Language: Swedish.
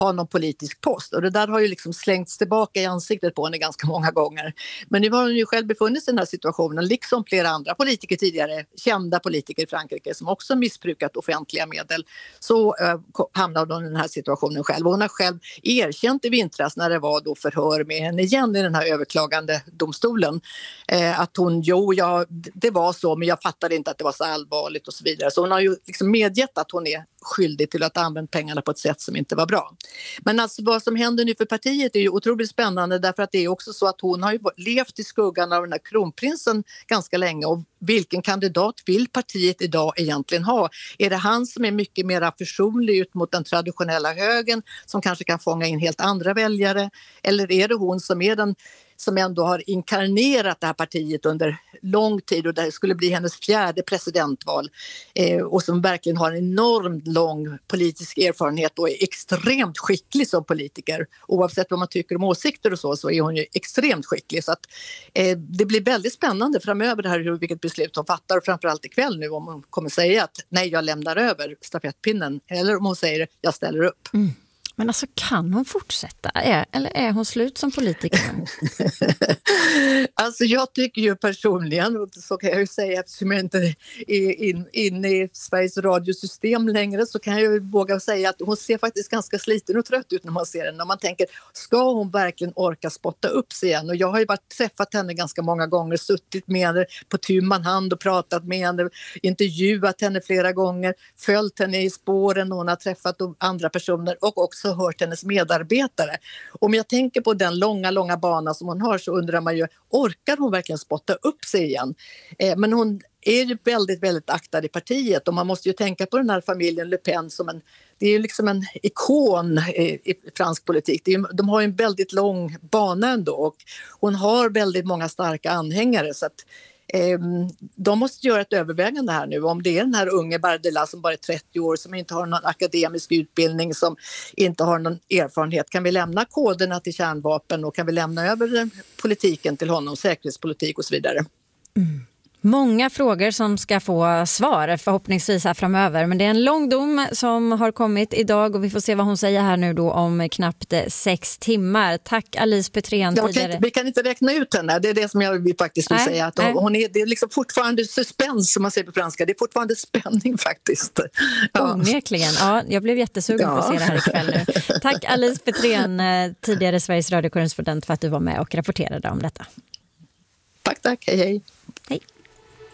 ha någon politisk post. Och det där har ju liksom slängts tillbaka i ansiktet på henne ganska många gånger. Men nu har hon ju själv befunnit sig i den här situationen, liksom flera andra politiker tidigare, kända politiker i Frankrike som också missbrukat offentliga medel. Så hamnade hon i den här situationen själv. Och hon har själv erkänt i vintras när det var då förhör med henne igen i den här överklagande domstolen. Att hon, det var så, men jag fattade inte att det var så allvarligt och så vidare. Så hon har ju liksom medgett att hon är skyldig till att använda pengarna på ett sätt som inte var bra. Men alltså vad som händer nu för partiet är ju otroligt spännande, därför att det är också så att hon har ju levt i skuggan av den här kronprinsen ganska länge, och vilken kandidat vill partiet idag egentligen ha? Är det han som är mycket mer försonlig ut mot den traditionella högern som kanske kan fånga in helt andra väljare, eller är det hon som är den som ändå har inkarnerat det här partiet under lång tid, och det skulle bli hennes 4:e presidentval, och som verkligen har en enormt lång politisk erfarenhet och är extremt skicklig som politiker. Oavsett vad man tycker om åsikter och så är hon ju extremt skicklig. Så att, det blir väldigt spännande framöver det här, vilket beslut hon fattar, och framförallt ikväll nu om hon kommer säga att nej, jag lämnar över stafettpinnen, eller om hon säger jag ställer upp. Men alltså, kan hon fortsätta? Eller är hon slut som politiker? Alltså jag tycker ju personligen, och så kan jag ju säga eftersom jag inte är inne i Sveriges radiosystem längre, så kan jag ju våga säga att hon ser faktiskt ganska sliten och trött ut när man ser henne. Och man tänker, ska hon verkligen orka spotta upp sig igen? Och jag har ju träffat henne ganska många gånger, suttit med henne på tu man hand och pratat med henne, intervjuat henne flera gånger, följt henne i spåren, hon har träffat andra personer och också hört hennes medarbetare. Om jag tänker på den långa bana som hon har, så undrar man ju, orkar hon verkligen spotta upp sig igen? Men hon är ju väldigt, väldigt aktad i partiet, och man måste ju tänka på den här familjen Le Pen som det är ju liksom en ikon i fransk politik. De har ju en väldigt lång bana ändå, och hon har väldigt många starka anhängare, så att de måste göra ett övervägande här nu. Om det är den här unge Bardella som bara är 30 år, som inte har någon akademisk utbildning, som inte har någon erfarenhet, kan vi lämna koderna till kärnvapen och kan vi lämna över politiken till honom, säkerhetspolitik och så vidare. Många frågor som ska få svar förhoppningsvis här framöver, men det är en lång dom som har kommit idag och vi får se vad hon säger här nu då om knappt 6 timmar. Tack Alice Petrén. Vi kan inte räkna ut henne, det är det som jag vill faktiskt vill säga, att hon är, det är liksom fortfarande suspens som man säger på franska, det är fortfarande spänning faktiskt. Ja. Onekligen, ja, jag blev jättesugen på att se det här ikväll nu. Tack Alice Petrén, tidigare Sveriges radiokorrespondent, för att du var med och rapporterade om detta. Tack, hej. Hej.